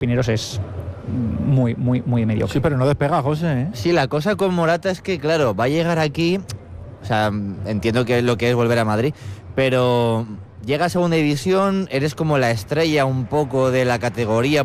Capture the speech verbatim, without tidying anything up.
Pineros es muy, muy, muy mediocre. Sí, pero no despega, José, ¿eh? Sí, la cosa con Morata es que, claro, va a llegar aquí, o sea, entiendo que es lo que es volver a Madrid, pero llegas a segunda división, eres como la estrella un poco de la categoría,